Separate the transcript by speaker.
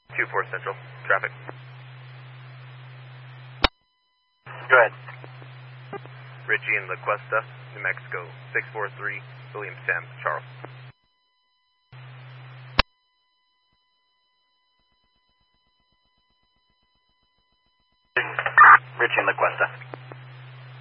Speaker 1: 2-4 Central, traffic.
Speaker 2: Go ahead.
Speaker 1: Richie and La Cuesta, New Mexico, 643, William Sam, Charles.
Speaker 2: Richie and La Cuesta.